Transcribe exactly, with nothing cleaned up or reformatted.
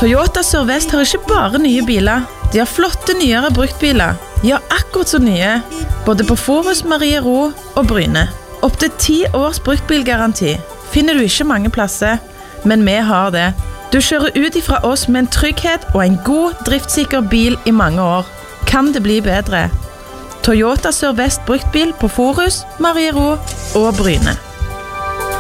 Toyota Sør-Vest har ikke bare nye biler. De har flotte nyere bruktbiler. Ja, akkurat så nye. Både på Forus, Marie Ro og Bryne. Opp til ti års bruktbilgaranti. Finner du ikke mange plasser, men vi har det. Du kjører ut ifra oss med en trygghet og en god, driftssikker bil i mange år. Kan det bli bedre? Toyota Sør-Vest bruktbil på Forus, Marie Ro og Bryne.